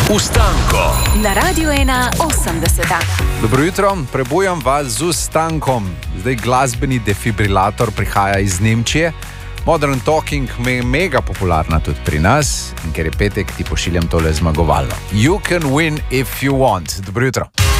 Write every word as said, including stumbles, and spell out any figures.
Ustanko Na Radiu ena osemdeset. Dobro jutro, prebujam vas z Ustankom. Zdaj glasbeni defibrilator prihaja iz Nemčije. Modern Talking je mega popularna tudi pri nas in ker je petek, ti pošiljam tole zmagovalno. You can win if you want. Dobro jutro.